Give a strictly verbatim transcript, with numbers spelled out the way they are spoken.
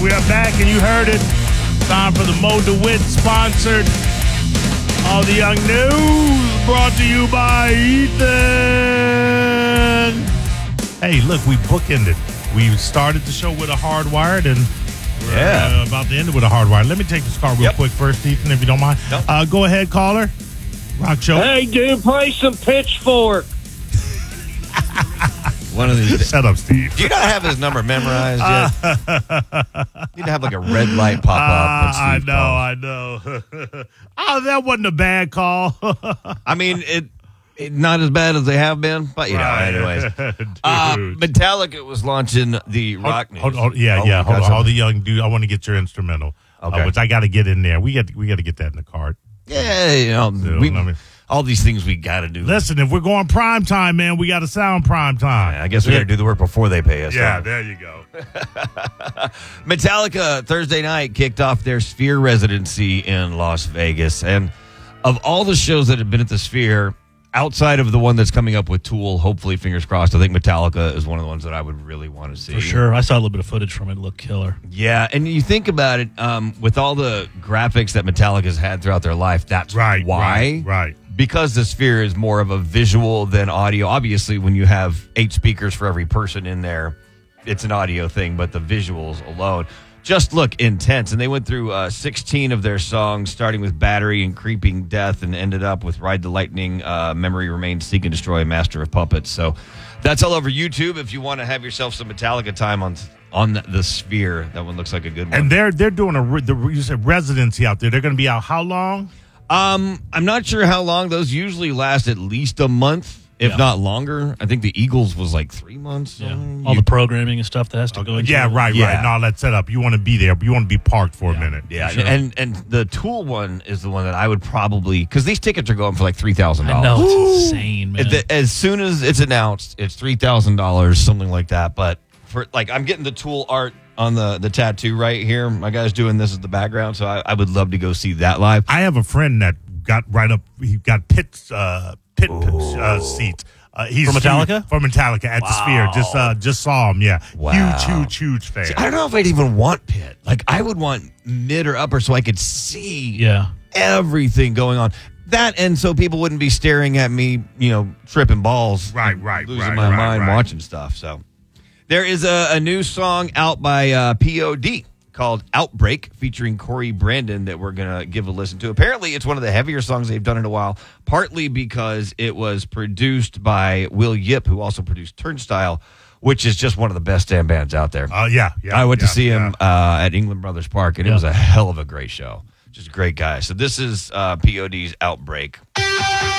We are back, and you heard it. Time for the Mo DeWitt sponsored All the Young News, brought to you by Ethan. Hey, look, we bookended. We started the show with a Hardwired, and we're yeah. uh, about to end it with a Hardwired. Let me take this call real yep. quick first, Ethan, if you don't mind. Nope. Uh, go ahead, caller. Rock show. Hey, dude, play some Pitchfork. One of these. Shut up, Steve. Do you not have his number memorized yet? You need to have like a red light pop up. Uh, I know, I know. Oh, that wasn't a bad call. I mean, it, it not as bad as they have been, but you right. know, anyways. uh, Metallica was launching the rock news. Hold, hold, yeah, oh, yeah. Hold on, all the young dude. I want to get your instrumental, okay. uh, which I got to get in there. We got we got to get that in the card. Yeah, you know, so, we, I mean, all these things we got to do. Listen, if we're going prime time, man, we got to sound prime time. Yeah, I guess we got to do the work before they pay us. Yeah, huh? there you go. Metallica Thursday night kicked off their Sphere residency in Las Vegas, and of all the shows that have been at the Sphere, outside of the one that's coming up with Tool, hopefully, fingers crossed, I think Metallica is one of the ones that I would really want to see. For sure. I saw a little bit of footage from it. It looked killer. Yeah, and you think about it, um, with all the graphics that Metallica's had throughout their life, that's right, why. Right, right. Because the Sphere is more of a visual than audio. Obviously, when you have eight speakers for every person in there, it's an audio thing, but the visuals alone just look intense. And they went through uh, sixteen of their songs, starting with Battery and Creeping Death, and ended up with Ride the Lightning, uh, Memory Remains, Seek and Destroy, Master of Puppets. So that's all over YouTube if you want to have yourself some Metallica time on on the, the Sphere. That one looks like a good one. And they're they're doing a re- the, you said residency out there. They're going to be out how long? Um, I'm not sure how long. Those usually last at least a month. If yeah. not longer. I think the Eagles was like three months. Yeah. Um, all you, the programming and stuff that has to go into Yeah, it. right, yeah. right. And all that setup. You want to be there. You want to be parked for yeah. a minute. Yeah, sure. and and the Tool one is the one that I would probably, because these tickets are going for like three thousand I dollars. know, it's insane, man. As soon as it's announced, it's three thousand dollars, something like that. But for like, I'm getting the Tool art on the, the tattoo right here. My guy's doing this as the background, so I, I would love to go see that live. I have a friend that got right up. He got pit uh, pit uh, seats. Uh, he's For Metallica? Huge, for Metallica at Wow. the Sphere. Just uh, just saw him. Yeah, Wow. huge, huge, huge fan. See, I don't know if I'd even want pit. Like, I would want mid or upper so I could see Yeah. everything going on. That, and so people wouldn't be staring at me, you know, tripping balls. Right, right, losing right, my right, mind right. watching stuff. So there is a, a new song out by uh, P O D called Outbreak, featuring Corey Brandon, that we're going to give a listen to. Apparently, it's one of the heavier songs they've done in a while, partly because it was produced by Will Yip, who also produced Turnstile, which is just one of the best damn bands out there. Uh, yeah, yeah. I went yeah, to see him yeah. uh, at England Brothers Park, and Yeah. it was a hell of a great show. Just a great guy. So this is uh, P O D's Outbreak.